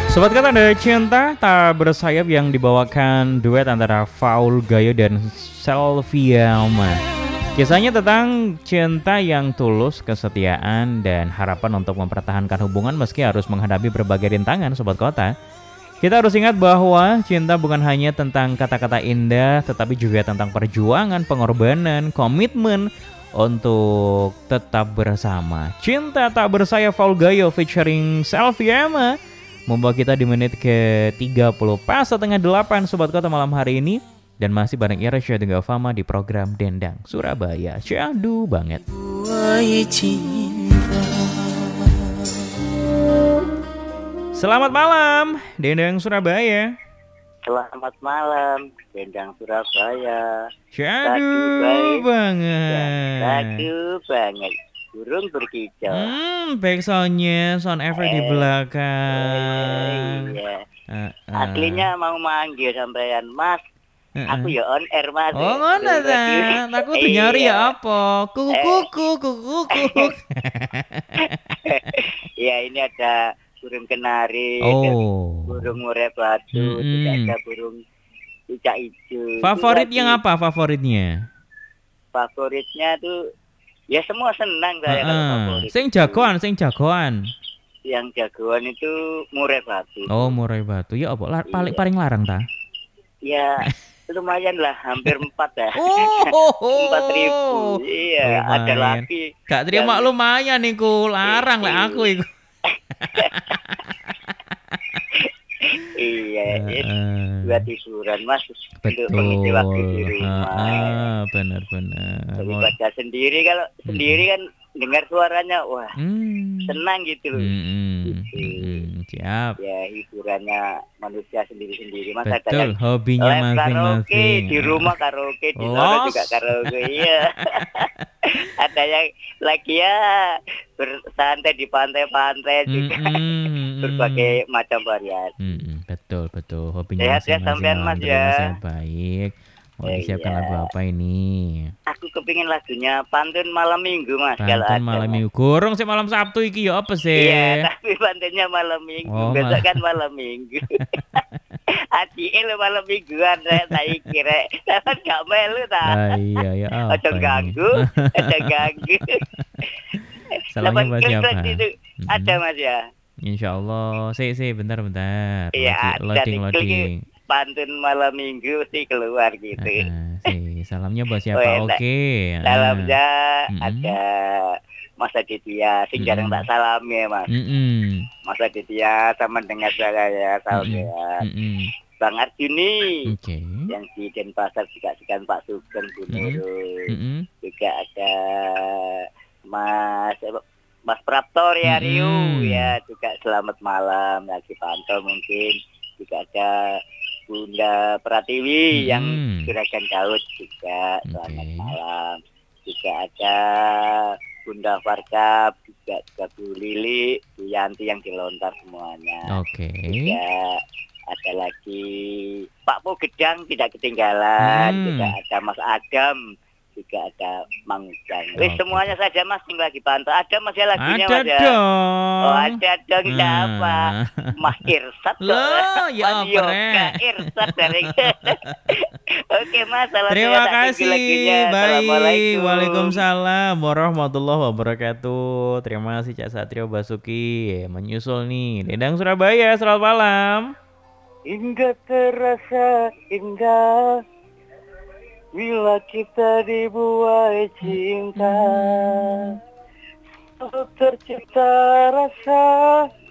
Sobat Kata ada cinta tak bersayap yang dibawakan duet antara Faul Gayo dan Selviama. Kisahnya tentang cinta yang tulus, kesetiaan, dan harapan untuk mempertahankan hubungan meski harus menghadapi berbagai rintangan, Sobat Kota. Kita harus ingat bahwa cinta bukan hanya tentang kata-kata indah, tetapi juga tentang perjuangan, pengorbanan, komitmen untuk tetap bersama. Cinta tak bersayap Faul Gayo featuring Selviama membawa kita di menit ke-30 pas setengah 8 Sobat Kota malam hari ini. Dan masih bareng Irsya dengan Fama di program Dendang Surabaya. Syahdu banget. Selamat malam Dendang Surabaya. Selamat malam Dendang Surabaya. Syahdu banget. Syahdu banget. Burung berkicau. Backsoundnya sound effect di belakang. Iya. Aslinya mau manggil sampean Mas. Aku ya on air Mas. Oh ngono ta. Aku tuh nyari ya apa? Kuku. Ya ini ada burung kenari, burung murai batu, juga ada burung cicak hijau. Favorit yang apa favoritnya? Favoritnya tuh ya semua senang saya kalau favorit. Sing jagoan. Yang jagoan itu murai batu. Oh, murai batu. Ya apa? Paling larang ta? Ya lumayan lah, hampir 4 ya. 4.000. Iya, lumayan. Ada lagi. Gak terima yang... lumayan niku, larang lah aku iku. Iya, buat hiburan Mas. Betul. Untuk mengisi waktu di rumah. Benar. Daripada sendiri, kalau sendiri kan dengar suaranya, wah senang gitu loh. Siap. Ya hiburannya manusia sendiri-sendiri. Mas betul, ada yang hobinya masing-masing. Di rumah karaoke, di luar juga karaoke. Iya. Ada yang lagi ya bersantai di pantai-pantai juga. Berbagai macam variasi. Betul. Hobinya masing-masing. Mas ya. Baik. Mau disiapkan lagu apa ini? Aku kepingin lagunya Pantun Malam Minggu Mas. Pantun Malam Minggu. Gorong sih malam Sabtu iki ya apa sih? Iya, tapi pantunnya malam Minggu. Besok kan malam Minggu. Adike lu malam Mingguan rek saiki kira. Kan gak melu ta. Iya ya. Ojo ganggu. Salamnya buat siapa? Ada Mas ya. Insyaallah. Bentar. Iya, loading. Pantun malam Minggu sih keluar gitu. Salamnya buat siapa? Oke. Salamnya ada Mas Aditya, sing jarang tak salami ya Mas. Mas Aditya sama dengan saya ya, salam ya. Bang Arjuni, yang di Denpasar juga sekian Pak Sugeng Bu Nurul. Juga ada Mas Praptor ya Rio ya, juga selamat malam lagi pantau mungkin. Juga ada Bunda Pratiwi yang Juragan Daud juga selamat malam. Juga ada Bunda Farkap, juga Bu Lili, Bu Yanti yang di Lontar semuanya. Juga ada lagi Pak Po Gedang tidak ketinggalan. Juga ada Mas Adam, juga ada Mang Ujang. Semuanya saja Mas yang lagi pantau. Ada Mas ya lagunya Mas ya? Dong. Oh ada dong, siapa? Mas Irsat loh, ya Mas Yoga Irsat dari. Oke Mas, terima kasih. Baik, waalaikumsalam warahmatullahi wabarakatuh. Terima kasih Cak Satrio Basuki menyusul nih Dendang Surabaya. Selamat malam. Hingga terasa indah bila kita dibuai cinta, tercipta rasa